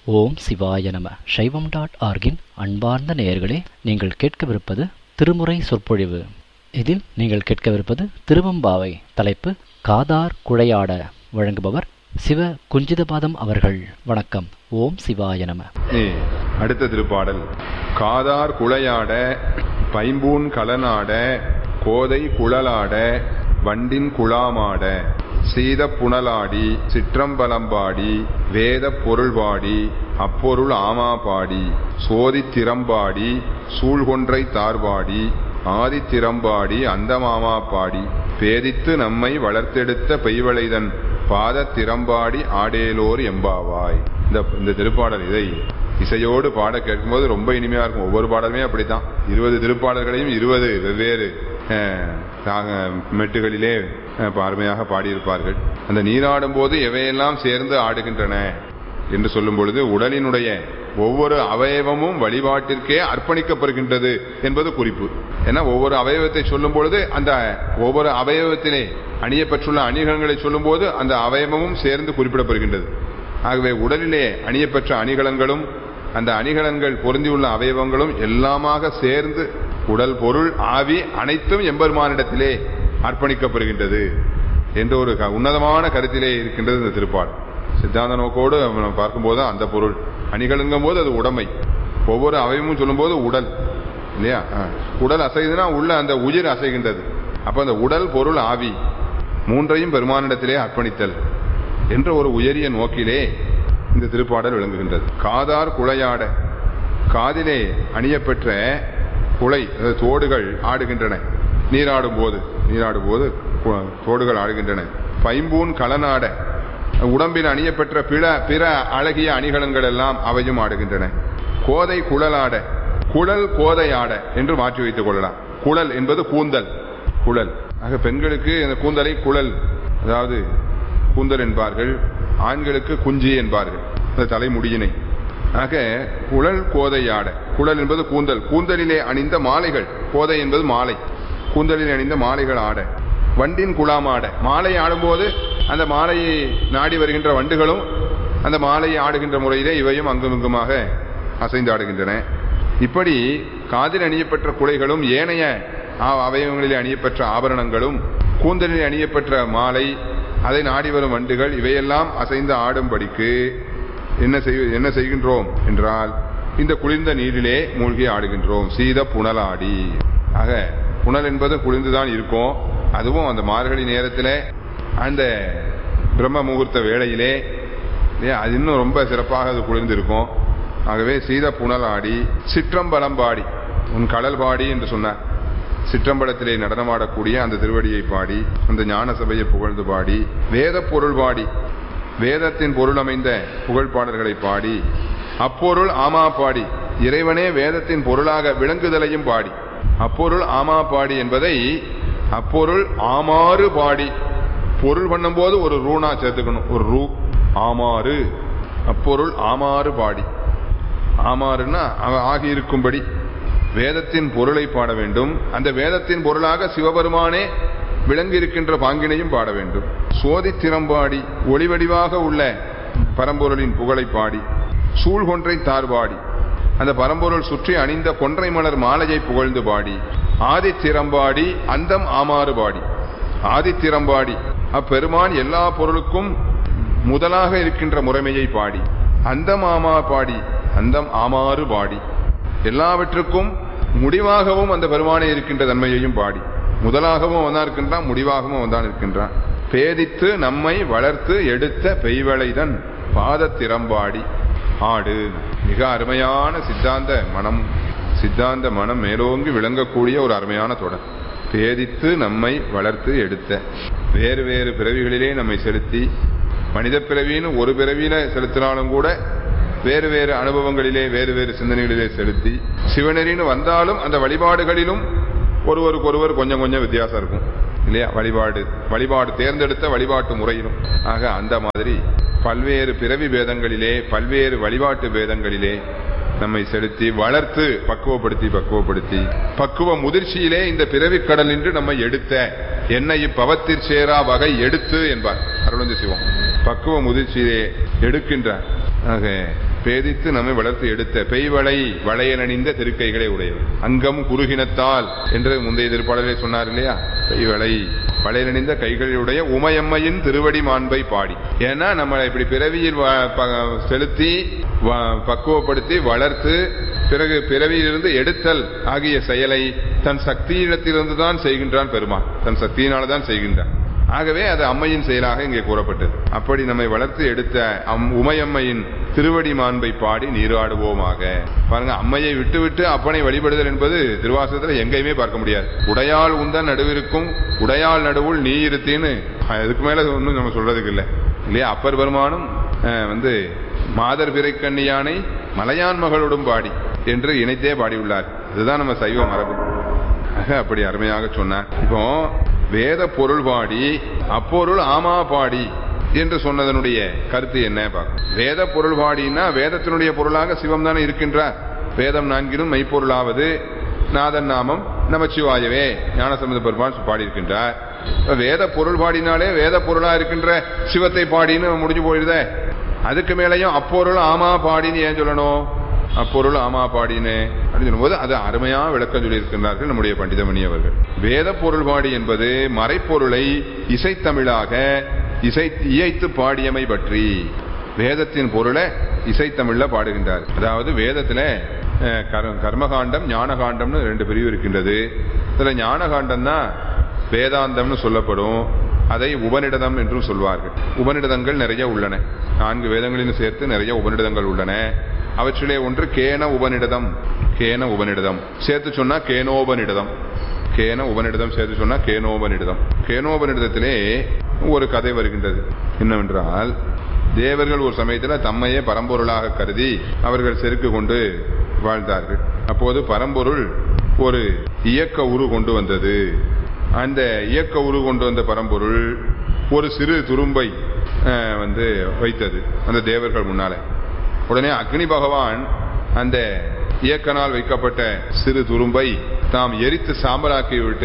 ஓம் சிவாய நம. சைவம்.org-இன் அன்பார்ந்த நேயர்களே, நீங்கள் கேட்கவிருப்பது திருமுறை சொற்பொழிவு. இதில் நீங்கள் கேட்கவிருப்பது திருவம்பாவை. தலைப்பு காதார் குழையாட. வழங்குபவர் சிவ குஞ்சிதபாதம் அவர்கள். வணக்கம். ஓம் சிவாய நம. அடுத்த திருப்பாடல். காதார் குழையாட பைம்பூன் கலனாட கோதை குழலாட வண்டின் குழாமாட சீத புனலாடி சிற்றம்பலம்பாடி வேத பொருள்பாடி அப்பொருள் ஆமா பாடி சோதித்திறம்பாடி சூழ்கொன்றை தார்பாடி ஆதித்திறம்பாடி அந்த மாமா பாடி பேதித்து நம்மை வளர்த்தெடுத்த பெய்வளைதன் பாத திறம்பாடி ஆடேலோர் எம்பாவாய். இந்த திருப்பாடல் இதை இசையோடு பாட கேட்கும்போது ரொம்ப இனிமையா இருக்கும். ஒவ்வொரு பாடலுமே அப்படித்தான். 20 திருப்பாடல்களையும் 20 வெவ்வேறு மெட்டுகளிலே அருமையாக பாடியிருப்பார்கள். அந்த நீராடும் போது எவையெல்லாம் சேர்ந்து ஆடுகின்றன என்று சொல்லும் பொழுது உடலினுடைய ஒவ்வொரு அவயவமும் வழிபாட்டிற்கே அர்ப்பணிக்கப்படுகின்றது என்பது குறிப்பு. ஏன்னா ஒவ்வொரு அவயவத்தை சொல்லும் பொழுது அந்த ஒவ்வொரு அவயவத்திலே அணியப்பட்டுள்ள அணிகலன்களை சொல்லும் போது அந்த அவயவமும் சேர்ந்து குறிப்பிடப்படுகின்றது. ஆகவே உடலிலே அணியப்பெற்ற அணிகலன்களும் அந்த அணிகலன்கள் பொருந்தியுள்ள அவயவங்களும் எல்லாமாக சேர்ந்து உடல் பொருள் ஆவி அனைத்தும் எம்பெருமானிடத்திலே அர்ப்பணிக்கப்படுகின்றது என்ற ஒரு உன்னதமான கருத்திலே இருக்கின்றது இந்த திருப்பாடல். சித்தாந்த நோக்கோடு பார்க்கும்போது அந்த பொருள் அணிகலன்கும் போது அது உடைமை, ஒவ்வொரு அவயமும் சொல்லும் போது உடல் இல்லையா. உடல் அசைதுன்னா உள்ள அந்த உயிர் அசைகின்றது. அப்ப அந்த உடல் பொருள் ஆவி மூன்றையும் பெருமானிடத்திலே அர்ப்பணித்தல் என்ற ஒரு உயரிய நோக்கிலே இந்த திருப்பாடல் விளங்குகின்றது. காதார் குழையாட, காதிலே அணியப்பெற்ற குழை தோடுகள் ஆடுகின்றன. நீராடும் போது தோடுகள் ஆடுகின்றன. பைம்பூன் கலனாட, உடம்பில் அணியப்பெற்ற பிற அழகிய அணிகலன்கள் எல்லாம் அவையும் ஆடுகின்றன. கோதை குழலாட, குழல் கோதை ஆட என்று மாற்றி வைத்துக் கொள்ளலாம். குழல் என்பது கூந்தல், குழல். ஆக பெண்களுக்கு இந்த கூந்தலை குழல், அதாவது கூந்தல் என்பார்கள். ஆண்களுக்கு குஞ்சி என்பார்கள் இந்த தலைமுடியினை. ஆக குழல் கோதையாட, குழல் என்பது கூந்தல், கூந்தலிலே அணிந்த மாலைகள், கோதை என்பது மாலை, கூந்தலிலே அணிந்த மாலைகள் ஆட. வண்டின் குழாமாட, மாலை ஆடும்போது அந்த மாலையை நாடி வருகின்ற வண்டுகளும் அந்த மாலையை ஆடுகின்ற முறையிலே இவையும் அங்குமிங்குமாக அசைந்து ஆடுகின்றன. இப்படி காதில் அணியப்பெற்ற குழைகளும் ஏனைய அவயவங்களிலே அணியப்பெற்ற ஆபரணங்களும் கூந்தலில் அணியப்பெற்ற மாலை, அதை நாடி வரும் வண்டுகள் இவையெல்லாம் அசைந்து ஆடும்படிக்கு என்ன செய்கின்றோம் என்றால் இந்த குளிர்ந்த நீரிலே மூழ்கி ஆடுகின்றோம். சீத புனலாடி. ஆக புனல் என்பது குளிர்ந்துதான் இருக்கும். அதுவும் அந்த மார்கழி நேரத்திலே அந்த பிரம்ம முகூர்த்த வேளையிலே அது இன்னும் ரொம்ப சிறப்பாக அது குளிர்ந்து இருக்கும். ஆகவே சீத புனலாடி சிற்றம்பலம்பாடி, உன் கடல் பாடி என்று சொன்னார். சிற்றம்பலத்திலே நடனமாடக்கூடிய அந்த திருவடியை பாடி, அந்த ஞான சபையை புகழ்ந்து பாடி, வேத பொருள் பாடி, வேதத்தின் பொருள் அமைந்த புகழ் பாடல்களை பாடி, அப்பொருள் ஆமா பாடி, இறைவனே வேதத்தின் பொருளாக விளங்குதலையும் பாடி. அப்பொருள் ஆமா பாடி என்பதை அப்பொருள் ஆமாறு பாடி, பொருள் பண்ணும் போது ஒரு ரூனா சேர்த்துக்கணும், ஒரு ரூ, ஆமாறு, அப்பொருள் ஆமாறு பாடி. ஆமாறுன்னா ஆகியிருக்கும்படி வேதத்தின் பொருளை பாட வேண்டும். அந்த வேதத்தின் பொருளாக சிவபெருமானே விளங்கி இருக்கின்ற பாங்கினையும் பாட வேண்டும். சோதித்திறம்பாடி, ஒளிவடிவாக உள்ள பரம்பொருளின் புகழை பாடி, சூழ்கொன்றை தார்பாடி, அந்த பரம்பொருள் சுற்றி அணிந்த கொன்றை மலர் மாலையை புகழ்ந்து பாடி, ஆதித்திறம்பாடி அந்தம் ஆமாறு பாடி. ஆதித்திறம்பாடி, அப்பெருமான் எல்லா பொருளுக்கும் முதலாக இருக்கின்ற முறைமையை பாடி, அந்தம் ஆமா பாடி, அந்தம் ஆமாறு பாடி, எல்லாவற்றுக்கும் முடிவாகவும் அந்த பெருமானே இருக்கின்ற தன்மையையும் பாடி, முதலாகவும் அவன்தான் இருக்கின்றான், முடிவாகவும் அவன்தான் இருக்கின்றான். பேதித்து நம்மை வளர்த்து எடுத்த பெய்வளைதன் பாதத்திறம்பாடி ஆடு. மிக அருமையான சித்தாந்த மனம் மேலோங்கி விளங்கக்கூடிய ஒரு அருமையான தொடர். பேதித்து நம்மை வளர்த்து எடுத்த, வேறு வேறு பிறவிகளிலே நம்மை செலுத்தி, மனித பிறவின்னு ஒரு பிறவியில செலுத்தினாலும் கூட வேறு வேறு அனுபவங்களிலே வேறு வேறு சிந்தனைகளிலே செலுத்தி, சிவனரின்னு வந்தாலும் அந்த வழிபாடுகளிலும் ஒருவருக்கொருவர் கொஞ்சம் வித்தியாசம் இருக்கும் இல்லையா. வழிபாடு தேர்ந்தெடுத்த வழிபாட்டு முறையிலும். ஆக அந்த மாதிரி பல்வேறு பிறவி பேதங்களிலே பல்வேறு வழிபாட்டு பேதங்களிலே நம்மை செலுத்தி வளர்த்து பக்குவப்படுத்தி பக்குவ முதிர்ச்சியிலே இந்த பிறவி கடல் என்று நம்மை எடுத்த என்னை இப்பவத்திற் சேரா வகை எடுத்து என்பார் அருளந்தி சிவம். பக்குவ முதிர்ச்சியிலே எடுக்கின்றார். ஆக பேதித்து நம்மை வளர்த்து எடுத்த பெய்வளை வளையலணிந்த திருக்கைகளை உடையவர். அங்கம் குறுகினத்தால் என்று முந்தைய திருப்பாடலை சொன்னார் இல்லையா? பெய்வளை வளையலணிந்த கைகளுடைய உமையம்மையின் திருவடி மாண்பை பாடி. ஏன்னா நம்மளை இப்படி பிறவியில் செலுத்தி பக்குவப்படுத்தி வளர்த்து பிறகு பிறவியிலிருந்து எடுத்தல் ஆகிய செயலை தன் சக்தியிடத்திலிருந்து தான் செய்கின்றான் பெருமான். தன் சக்தியினால தான் செய்கின்றான். ஆகவே அது அம்மையின் செயலாக இங்கே கூறப்பட்டது. அப்படி நம்மை வளர்த்து எடுத்த உமையம்மையின் திருவடி மாண்பை பாடி நீராடுவோமாக. பாருங்க, அம்மையை விட்டு விட்டு அப்பனை வழிபடுதல் என்பது திருவாசகத்துல எங்கேயுமே பார்க்க முடியாது. உடையாள் உந்தன் நடுவிற்கும் உடையாள் நடுவுள் நீ இருத்தின்னு அதுக்கு மேல ஒன்றும் நம்ம சொல்றதுக்கு இல்லை இல்லையா? அப்பர் பெருமானும் மாதர் பிறை கண்ணியானை மலையான் மகளோடும் பாடி என்று இணைத்தே பாடியுள்ளார். இதுதான் நம்ம சைவ மரபு. அப்படி அருமையாக சொன்னார். இப்போ வேத பொருள் பாடி அப்பொருள் ஆமா பாடி என்று சொன்னதனுடைய கருத்து என்ன பார்க்கும். வேத பொருள் பாடினா வேதத்தினுடைய பொருளாக சிவம் தானே இருக்கின்றார். வேதம் நான்கிலும் மெய்ப்பொருளாவது நாதன் நாமம் நமச்சிவாயவே ஞானசம்பந்த பெருமான் பாடியிருக்கின்றார். வேத பொருள் பாடினாலே வேத பொருளா இருக்கின்ற சிவத்தை பாடின்னு முடிஞ்சு போயிருத. அதுக்கு மேலையும் அப்பொருள் ஆமா பாடின்னு ஏன் சொல்லணும்? அப்பொருள் ஆமா பாடினே அப்படின்னு சொல்லும்போது அது அருமையா விளக்கம் சொல்லியிருக்கின்றார்கள் நம்முடைய பண்டிதமணி அவர்கள். வேத பொருள் பாடி என்பது மறைப்பொருளை இசைத்தமிழாக இயைத்து பாடியமை பற்றி வேதத்தின் பொருளை இசைத்தமிழ்ல பாடுகின்றார். அதாவது வேதத்துல கர்மகாண்டம் ஞானகாண்டம்னு 2 பிரிவு இருக்கின்றது. இதுல ஞானகாண்டம் தான் வேதாந்தம்னு சொல்லப்படும். அதை உபநிடதம் என்றும் சொல்வார்கள். உபநிடதங்கள் நிறைய உள்ளன. 4 வேதங்களிலும் சேர்த்து நிறைய உபநிடதங்கள் உள்ளன. அவற்றிலே ஒன்று கேன உபநிடதம். கேன உபநிடதம் சேர்த்து சொன்னா கேனோபநிடதம். கேன உபநிடதம் சேர்த்து சொன்னா கேனோபநிடதம். கேனோபநிடதத்திலே ஒரு கதை வருகின்றது. என்னவென்றால், தேவர்கள் ஒரு சமயத்தில் தம்மையே பரம்பொருளாக கருதி அவர்கள் செருக்கு கொண்டு வாழ்ந்தார்கள். அப்போது பரம்பொருள் ஒரு இயக்க உரு கொண்டு வந்தது. அந்த இயக்க உரு கொண்டு வந்த பரம்பொருள் ஒரு சிறு துரும்பை வைத்தது அந்த தேவர்கள் முன்னாலே. உடனே அக்னி பகவான் அந்த இயக்கனால் வைக்கப்பட்ட சிறு துரும்பை தாம் எரித்து சாம்பலாக்கி விட்டு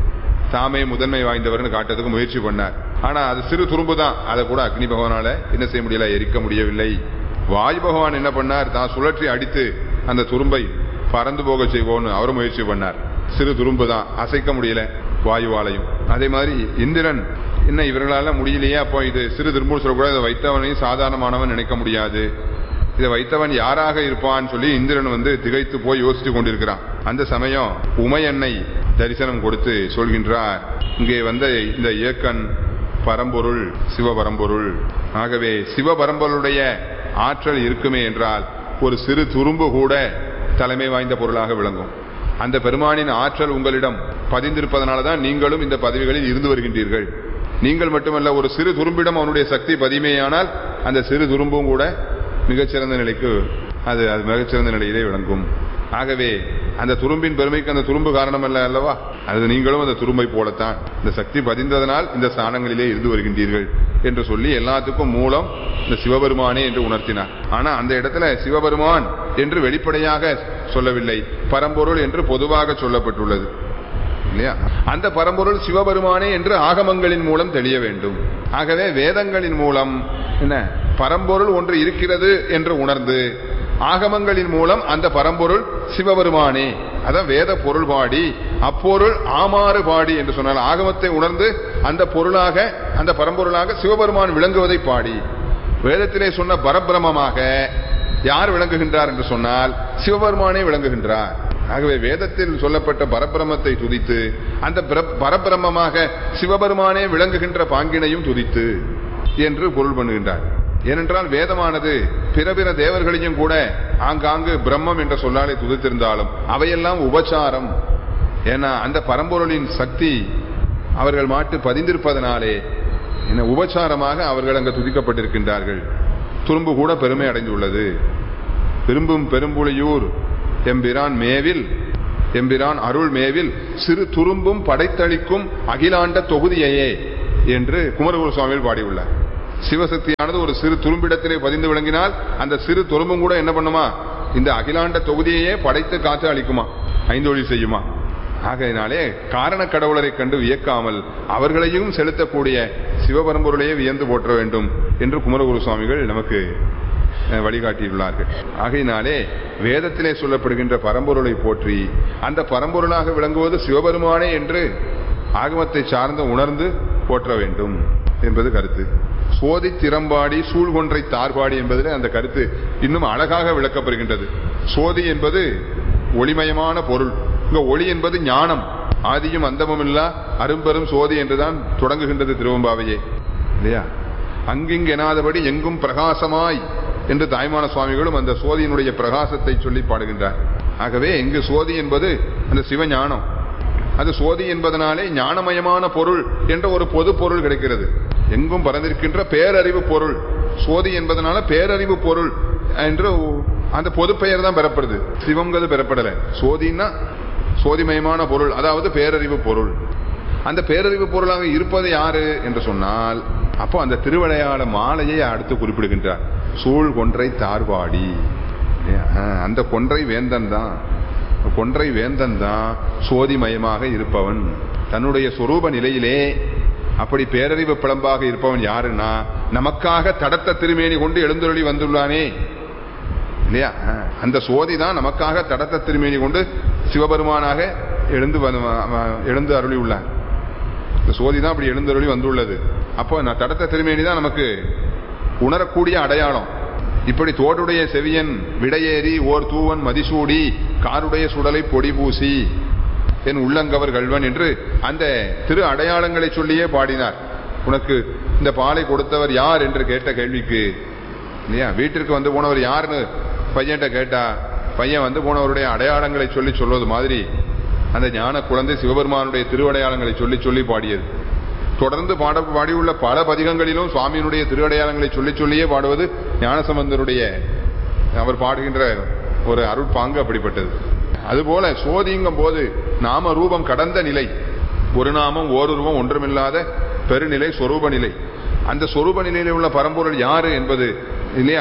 தாமே முதன்மை வாய்ந்தவர்னு காட்டுறதுக்கு முயற்சி பண்ணார். ஆனா அது சிறு துரும்பு தான். அதை கூட அக்னி பகவானால என்ன செய்ய முடியல, எரிக்க முடியவில்லை. வாயு பகவான் என்ன பண்ணார், தான் சுழற்றி அடித்து அந்த துரும்பை பறந்து போக செய்வோன்னு அவரும் முயற்சி பண்ணார். சிறு துரும்பு தான், அசைக்க முடியல வாயுவாலையும். அதே மாதிரி இந்திரன் என்ன இவர்களால முடியலையே, அப்போ இது சிறு துரும்புன்னு சொல்லக்கூடாது, இதை வைத்தவனையும் சாதாரணமானவன் நினைக்க முடியாது, இதை வைத்தவன் யாராக இருப்பான்னு சொல்லி இந்திரன் திகைத்து போய் யோசித்து கொண்டிருக்கிறான். அந்த சமயம் உமையன்னை தரிசனம் கொடுத்து சொல்கின்றார், இங்கே இந்த இயக்கன் பரம்பொருள் சிவபரம்பொருள். ஆகவே சிவபரம்பொருளுடைய ஆற்றல் இருக்குமே என்றால் ஒரு சிறு துரும்பு கூட தலைமை வாய்ந்த பொருளாக விளங்கும். அந்த பெருமானின் ஆற்றல் உங்களிடம் பதிந்திருப்பதனாலதான் நீங்களும் இந்த பதவிகளில் இருந்து வருகின்றீர்கள். நீங்கள் மட்டுமல்ல, ஒரு சிறு துரும்பிடம் அவனுடைய சக்தி பதிமையானால் அந்த சிறு துரும்பும் கூட மிகச்சிறந்த நிலைக்கு அது மிகச்சிறந்த நிலையிலே விளங்கும். ஆகவே அந்த துரும்பின் பெருமைக்கு அந்த துரும்பு காரணம் அல்ல அல்லவா? அது நீங்களும் அந்த துரும்பை போலத்தான் இந்த சக்தி பதிந்ததனால் இந்த ஸ்தானங்களிலே இருந்து வருகின்றீர்கள் என்று சொல்லி எல்லாத்துக்கும் மூலம் இந்த சிவபெருமானே என்று உணர்த்தினார். ஆனா அந்த இடத்துல சிவபெருமான் என்று வெளிப்படையாக சொல்லவில்லை, பரம்பொருள் என்று பொதுவாக சொல்லப்பட்டுள்ளது இல்லையா? அந்த பரம்பொருள் சிவபெருமானே என்று ஆகமங்களின் மூலம் தெரிய வேண்டும். ஆகவே வேதங்களின் மூலம் என்ன பரம்பொருள் ஒன்று இருக்கிறது என்று உணர்ந்து ஆகமங்களின் மூலம் அந்த பரம்பொருள் சிவபெருமானே, அதான் வேத பொருள் பாடி அப்பொருள் ஆமாறு பாடி என்று சொன்னால் ஆகமத்தை உணர்ந்து அந்த பொருளாக அந்த பரம்பொருளாக சிவபெருமான் விளங்குவதை பாடி. வேதத்திலே சொன்ன பரபிரமமாக யார் விளங்குகின்றார் என்று சொன்னால் சிவபெருமானே விளங்குகின்றார். ஆகவே வேதத்தில் சொல்லப்பட்ட பரபிரமத்தை துதித்து அந்த பரபிரமமாக சிவபெருமானே விளங்குகின்ற பாங்கினையும் துதித்து என்று பொருள் பண்ணுகின்றார். ஏனென்றால் வேதமானது பிற பிற தேவர்களையும் கூட ஆங்காங்கு பிரம்மம் என்ற சொல்லாலே துதித்திருந்தாலும் அவையெல்லாம் உபச்சாரம். ஏன்னா அந்த பரம்பொருளின் சக்தி அவர்கள் மாட்டு பதிந்திருப்பதனாலே என்ன உபச்சாரமாக அவர்கள் அங்கு துதிக்கப்பட்டிருக்கின்றார்கள். துரும்பு கூட பெருமை அடைந்துள்ளது. விரும்பும் பெரும்புலியூர் எம்பிரான் மேவில் எம்பிரான் அருள் மேவில் சிறு துரும்பும் படைத்தளிக்கும் அகிலாண்ட தொகுதியையே என்று குமரகுரு சுவாமிகள் பாடியுள்ளார். சிவசக்தியானது ஒரு சிறு துரும்பிடத்திலே பதிந்து விளங்கினால் அந்த சிறு துரும்பும் கூட என்ன பண்ணுமா, இந்த அகிலாண்ட தொகுதியையே படைத்து காத்து அளிக்குமா, ஐந்தொழி செய்யுமா. ஆகையினாலே காரண கடவுளரை கண்டு வியக்காமல் அவர்களையும் செலுத்தக்கூடிய சிவபரம்பொருளையே வியந்து போற்ற வேண்டும் என்று குமரகுரு சுவாமிகள் நமக்கு வழிகாட்டியுள்ளார்கள். ஆகையினாலே வேதத்திலே சொல்லப்படுகின்ற பரம்பொருளை போற்றி அந்த பரம்பொருளாக விளங்குவது சிவபெருமானே என்று ஆகமத்தை சார்ந்து உணர்ந்து போற்ற வேண்டும் என்பது கருத்து. சோதி திறம்பாடி சூழ்கொன்றை தார்பாடி என்பதில் அந்த கருத்து இன்னும் அழகாக விளக்கப்படுகின்றது. சோதி என்பது ஒளிமயமான பொருள். இங்க ஒளி என்பது ஞானம். ஆதியும் அந்தமும் இல்லா அரும்பெரும் சோதி என்றுதான் தொடங்குகின்றது திருவம்பாவையே, இல்லையா? அங்கிங்கெனாதபடி எங்கும் பிரகாசமாய் என்று தாய்மான சுவாமிகளும் அந்த சோதியினுடைய பிரகாசத்தை சொல்லி பாடுகின்றார். ஆகவே இங்கு சோதி என்பது அந்த சிவஞானம். அது சோதி என்பதனாலே ஞானமயமான பொருள் என்ற ஒரு பொது பொருள் கிடைக்கிறது. எங்கும் பறந்திருக்கின்ற பேரறிவு பொருள். சோதி என்பதனால பேரறிவு பொருள் என்று அந்த பொது பெயர் தான் பெறப்படுது. சிவங்கிறது பெறப்படல. சோதின்னா சோதிமயமான பொருள், அதாவது பேரறிவு பொருள். அந்த பேரறிவு பொருளாக இருப்பது யாரு என்று சொன்னால், அப்போ அந்த திருவிளையாட மாலையை அடுத்து குறிப்பிடுகின்றார். சூழ் கொன்றை தார்வாடி. அந்த கொன்றை வேந்தன் தான், கொன்றை வேந்தன் தான் சோதிமயமாக இருப்பவன். தன்னுடைய சொரூப நிலையிலே அப்படி பேரறிவு பிளம்பாக இருப்பவன் யாருன்னா, நமக்காக தடத்த திருமேனி கொண்டு எழுந்தருளி வந்துள்ளானே, இல்லையா? அந்த சோதி தான் நமக்காக தடத்த திருமேனி கொண்டு சிவபெருமானாக எழுந்து அருளி உள்ளார். இந்த சோதி தான் அப்படி எழுந்தருளி வந்துள்ளது. அப்போ நான் தடத்த திருமேனி தான் நமக்கு உணரக்கூடிய அடையாளம். இப்படி தோடுடைய செவியன் விடையேறி ஓர் தூவன் மதிசூடி காருடைய சுடலை பொடி பூசி என் உள்ளங்கவர் கல்வன் என்று அந்த திரு அடையாளங்களை சொல்லியே பாடினார். உனக்கு இந்த பாலை கொடுத்தவர் யார் என்று கேட்ட கேள்விக்கு, இல்லையா, வீட்டிற்கு வந்து போனவர் யாருன்னு பையன்கிட்ட கேட்டா பையன் வந்து போனவருடைய அடையாளங்களை சொல்லி சொல்வது மாதிரி அந்த ஞான குழந்தை சிவபெருமானுடைய திருவடையாளங்களை சொல்லி சொல்லி பாடியது. தொடர்ந்து பாடியுள்ள பல பதிகங்களிலும் சுவாமியினுடைய திருவடையாளங்களை சொல்லி சொல்லியே பாடுவது ஞானசம்பந்தருடைய அவர் பாடுகின்ற ஒரு அருட்பாங்கு அப்படிப்பட்டது. அதுபோல சோதிங்கும் போது நாம ரூபம் கடந்த நிலை, ஒரு நாமம் ஓருருவம் ஒன்றுமில்லாத பெருநிலை சொரூப நிலை. அந்த சொரூப நிலையில் உள்ள பரம்பொருள் யாரு என்பது, இல்லையா,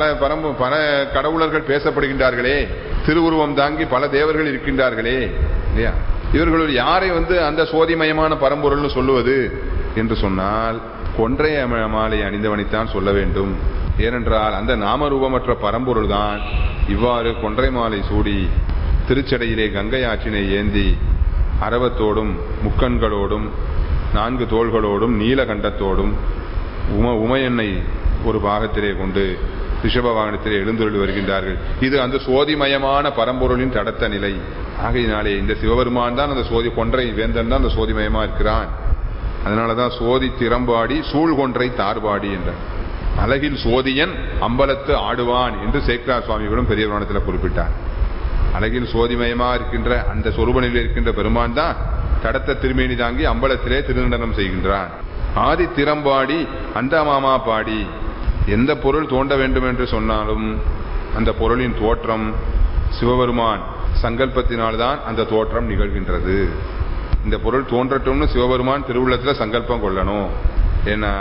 பல கடவுளர்கள் பேசப்படுகின்றார்களே, திருவுருவம் தாங்கி பல தேவர்கள் இருக்கின்றார்களே, இல்லையா, இவர்கள் யாரை வந்து அந்த சோதிமயமான பரம்பொருள்னு சொல்லுவது என்று சொன்னால் கொன்றைய மாலை அணிந்தவனைத்தான் சொல்ல வேண்டும். ஏனென்றால் அந்த நாமரூபமற்ற பரம்பொருள் தான் இவ்வாறு கொன்றை மாலை சூடி திருச்சடையிலே கங்கை ஆற்றினை ஏந்தி அரவத்தோடும் முக்கண்களோடும் 4 தோள்களோடும் நீலகண்டத்தோடும் உமையன்னை ஒரு பாகத்திலே கொண்டு ரிஷப வாகனத்திலே எழுந்தருளி வருகின்றார்கள். இது அந்த சோதிமயமான பரம்பொருளின் தடத்த நிலை. ஆகையினாலே இந்த சிவபெருமான் தான் அந்த சோதி கொன்றை வேந்தன் தான் அந்த சோதிமயமா இருக்கிறான். அதனாலதான் சோதி திறம்பாடி சூழ் கொன்றை தார்பாடி என்றார். அழகில் சோதியன் அம்பலத்து ஆடுவான் என்று சேக்கிரார் சுவாமிகளும் பெரிய புராணத்தில் குறிப்பிட்டார். அழகில் சோதிமயமா இருக்கின்ற அந்த சொரூப நிலையில் இருக்கின்ற பெருமான் தான் தடத்த திருமேனி தாங்கி அம்பலத்திலே திருநடனம் செய்கின்றான். ஆதி திறம்பாடி அந்த மாமா பாடி. எந்த பொருள் தோன்ற வேண்டும் என்று சொன்னாலும் அந்த பொருளின் தோற்றம் சிவபெருமான் சங்கல்பத்தினால்தான் அந்த தோற்றம் நிகழ்கின்றது. இந்த பொருள் தோன்றட்டும்னு சிவபெருமான் திருவுள்ளத்தில் சங்கல்பம் கொள்ளணும். ஏன்னா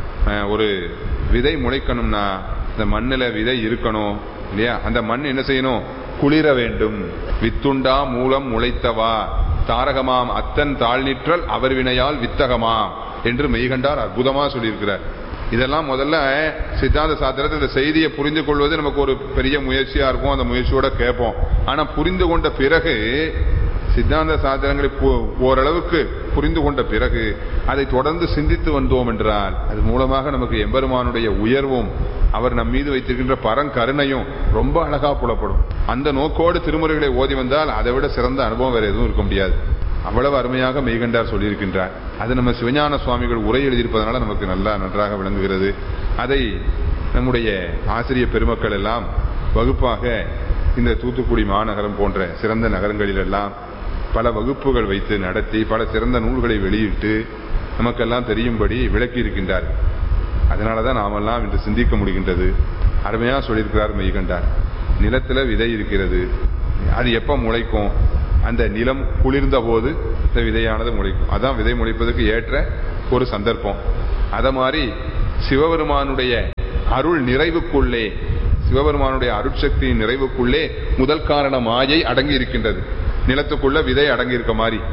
ஒரு விதை முளைக்கணும்னா இந்த மண்ணில் விதை இருக்கணும், இல்லையா? அந்த மண் என்ன செய்யணும்? குளிர வேண்டும். வித்துண்டா மூலம் முளைத்தவா தாரகமாம் அத்தன் தாழ்நிற்றல் அவர் வினையால் வித்தகமாம் என்று மெய்கண்டார் அற்புதமா சொல்லியிருக்கிறார். இதெல்லாம் முதல்ல சித்தாந்த சாத்திரத்தில் இந்த செய்தியை புரிந்து கொள்வது நமக்கு ஒரு பெரிய முயற்சியா இருக்கும். அந்த முயற்சியோட கேட்போம். ஆனா புரிந்து கொண்ட பிறகு சித்தாந்த சாத்திரங்களை ஓரளவுக்கு புரிந்து கொண்ட பிறகு அதை தொடர்ந்து சிந்தித்து வந்தோம் என்றால் அது மூலமாக நமக்கு எம்பெருமானுடைய உயர்வும் அவர் நம் மீது வைத்திருக்கின்ற பரங்கருணையும் ரொம்ப அழகா புலப்படும். அந்த நோக்கோடு திருமுறைகளை ஓதி வந்தால் அதை விட சிறந்த அனுபவம் வேற எதுவும் இருக்க முடியாது. அவ்வளவு அருமையாக மெய்கண்டார் சொல்லியிருக்கின்றார். அது நம்ம சிவஞான சுவாமிகள் உரை எழுதியிருப்பதனால நமக்கு நன்றாக விளங்குகிறது. அதை நம்முடைய ஆசிரிய பெருமக்கள் எல்லாம் வகுப்பாக இந்த தூத்துக்குடி மாநகரம் போன்ற சிறந்த நகரங்களில் எல்லாம் பல வகுப்புகள் வைத்து நடத்தி பல சிறந்த நூல்களை வெளியிட்டு நமக்கெல்லாம் தெரியும்படி விளக்கி இருக்கின்றார். அதனாலதான் நாமெல்லாம் இன்று சிந்திக்க முடிகின்றது. அருமையா சொல்லியிருக்கிறார் மெய்கண்டார். நிலத்துல விதை இருக்கிறது, அது எப்ப முளைக்கும்? அந்த நிலம் குளிர்ந்த போது இந்த விதையானது முளைக்கும். அதான் விதை முளைப்பதற்கு ஏற்ற ஒரு சந்தர்ப்பம். அத மாதிரி சிவபெருமானுடைய அருள் நிறைவுக்குள்ளே, சிவபெருமானுடைய அருட்சக்தியின் நிறைவுக்குள்ளே முதல் காரண மாயை அடங்கி இருக்கின்றது. நிலத்துக்குள்ள விதை அடங்கி இருக்க மாதிரி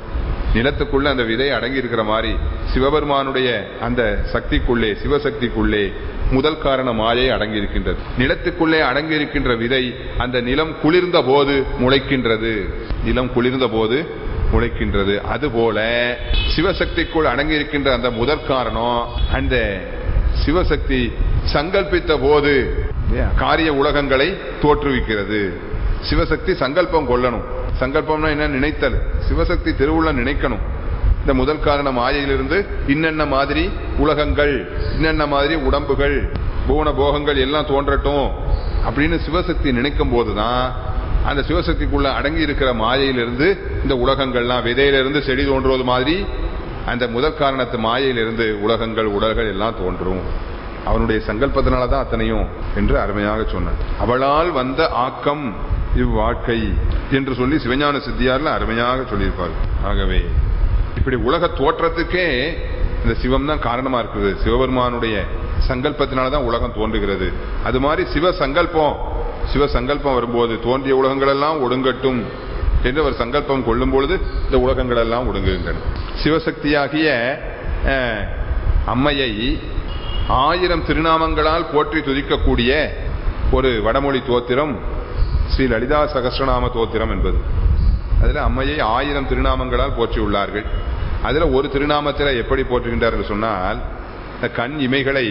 நிலத்துக்குள்ள அந்த விதை அடங்கி இருக்கிற மாதிரி சிவபெருமானுடைய அந்த சக்திக்குள்ளே, சிவசக்திக்குள்ளே முதல் காரண மாயை அடங்கி இருக்கின்றது. நிலத்துக்குள்ளே அடங்கி இருக்கின்ற விதை அந்த நிலம் குளிர்ந்த போது முளைக்கின்றது. நிலம் குளிர்ந்த போது முளைக்கின்றது. அதுபோல சிவசக்திக்குள் அடங்கி இருக்கின்ற அந்த முதற் காரணம் அந்த சிவசக்தி சங்கல்பித்த போது காரிய உலகங்களை தோற்றுவிக்கிறது. சிவசக்தி சங்கல்பம் கொள்ளணும். சங்கல்பம்னா என்ன? நினைத்தல். சிவசக்தி திருவுள்ள நினைக்கணும். இந்த முதல் காரண மாயையிலிருந்து இன்னென்ன மாதிரி உலகங்கள், இன்னென்ன மாதிரி உடம்புகள், பூன போகங்கள் எல்லாம் தோன்றட்டும் அப்படின்னு சிவசக்தி நினைக்கும் போதுதான் அந்த சிவசக்திக்குள்ள அடங்கி இருக்கிற மாயையிலிருந்து இந்த உலகங்கள்லாம், விதையிலிருந்து செடி தோன்றுவது மாதிரி அந்த முதல் காரணத்து மாயையிலிருந்து உலகங்கள், உடல்கள் எல்லாம் தோன்றும். அவனுடைய சங்கல்பத்தினாலதான் அத்தனையும் என்று அருமையாக சொன்னார். அவளால் வந்த ஆக்கம் இவ்வாழ்க்கை என்று சொல்லி சிவஞான சித்தியார்ல அருமையாக சொல்லியிருப்பார். ஆகவே இப்படி உலக தோற்றத்துக்கே இந்த சிவம் தான் காரணமா இருக்குது. சிவபெருமானுடைய சங்கல்பத்தினாலதான் உலகம் தோன்றுகிறது. அது மாதிரி சிவசங்கல்பம் வரும்போது தோன்றிய உலகங்கள் எல்லாம் ஒடுங்கட்டும் என்று அவர் சங்கல்பம் கொள்ளும் பொழுது இந்த உலகங்கள் எல்லாம் ஒடுங்குகின்றன. சிவசக்தியாகிய அம்மையை 1000 திருநாமங்களால் போற்றி துதிக்கக்கூடிய ஒரு வடமொழி தோத்திரம் ஸ்ரீ லலிதா சகஸ்ரநாம தோத்திரம் என்பது. அதுல அம்மையை 1000 திருநாமங்களால் போற்றி உள்ளார்கள். அதுல ஒரு திருநாமத்தில் எப்படி போற்றுகின்றார்கள் சொன்னால், கண் இமைகளை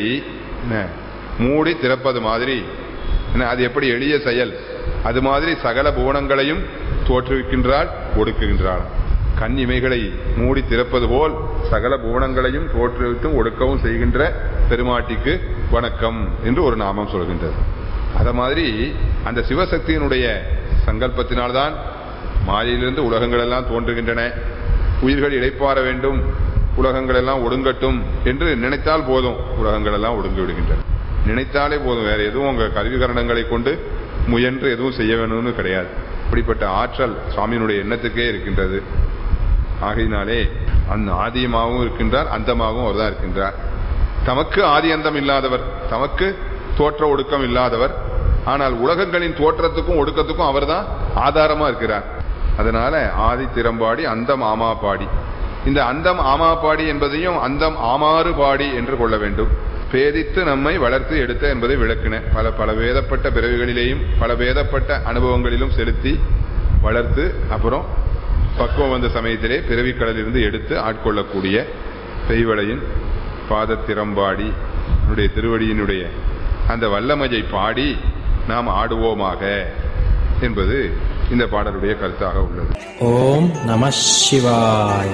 மூடி திறப்பது மாதிரி, அது எப்படி எளிய செயல், அது மாதிரி சகல புவனங்களையும் தோற்றுவிக்கின்றாள், ஒடுக்குகின்றாள். கண் இமைகளை மூடி திறப்பது போல் சகல புவனங்களையும் தோற்றுவித்தும் ஒடுக்கவும் செய்கின்ற பெருமாட்டிக்கு வணக்கம் என்று ஒரு நாமம் சொல்கின்றது. அத மாதிரி அந்த சிவசக்தியினுடைய சங்கல்பத்தினால்தான் மாயையிலிருந்து உலகங்கள் எல்லாம் தோன்றுகின்றன. உயிர்கள் இளைப்பாற வேண்டும், உலகங்கள் எல்லாம் ஒடுங்கட்டும் என்று நினைத்தால் போதும், உலகங்கள் எல்லாம் ஒடுங்கி விடுகின்றன. நினைத்தாலே போதும், வேற எதுவும் உங்க கருவிகரணங்களை கொண்டு முயன்று எதுவும் செய்ய வேணும்னு கிடையாது. அப்படிப்பட்ட ஆற்றல் சுவாமியினுடைய எண்ணத்துக்கே இருக்கின்றது. ஆகையினாலே அந்த ஆதியமாகவும் இருக்கின்றார், அந்தமாகவும் அவர் தான் இருக்கின்றார். தமக்கு ஆதி அந்தம் இல்லாதவர், தமக்கு தோற்ற ஒடுக்கம் இல்லாதவர். ஆனால் உலகங்களின் தோற்றத்துக்கும் ஒடுக்கத்துக்கும் அவர் தான் ஆதாரமா இருக்கிறார். அதனால ஆதி திறம்பாடி அந்தம் ஆமாபாடி. இந்த அந்தம் ஆமாபாடி என்பதையும் அந்தம் ஆமாறு பாடி என்று கொள்ள வேண்டும். பேதித்து நம்மை வளர்த்து எடுத்த என்பதை விளக்கின. பல வேதப்பட்ட பிறவிகளிலேயும் பல வேதப்பட்ட அனுபவங்களிலும் செலுத்தி வளர்த்து அப்புறம் பக்குவம் வந்த சமயத்திலே பிறவிக்கடலிலிருந்து எடுத்து ஆட்கொள்ளக்கூடிய பெய்வளையின் பாதத்திறம்பாடி திருவடியினுடைய அந்த வல்லமையை பாடி நாம் ஆடுவோமாக என்பது இந்த பாடலுடைய கருத்தாக உள்ளது. ஓம் நம சிவாய்.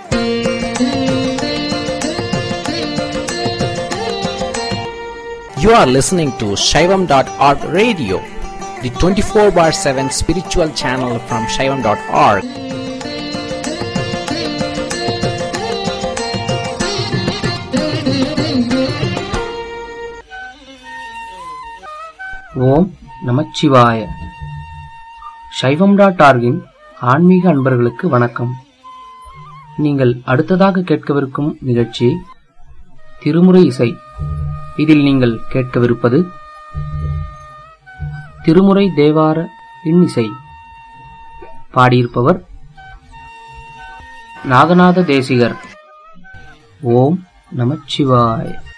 You are listening to Shaivam.org radio, the 24/7 spiritual channel from Shaivam.org. ஓம் நமச்சிவாய. சைவம்.org-இன் ஆன்மீக அன்பர்களுக்கு வணக்கம். நீங்கள் அடுத்ததாக கேட்கவிருக்கும் நிகழ்ச்சி திருமுறை இசை. இதில் நீங்கள் கேட்கவிருப்பது திருமுறை தேவார இன்னிசை. பாடியிருப்பவர் நாகநாத தேசிகர். ஓம் நமச்சிவாய.